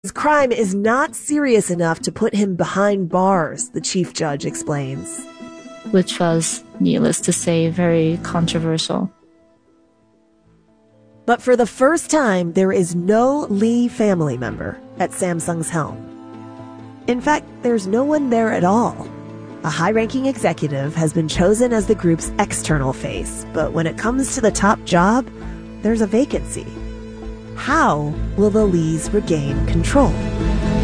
His crime is not serious enough to put him behind bars, the chief judge explains. Which was, needless to say, very controversial. But for the first time, there is no Lee family member at Samsung's helm. In fact, there's no one there at all. A high-ranking executive has been chosen as the group's external face, but when it comes to the top job, there's a vacancy. How will the Lees regain control?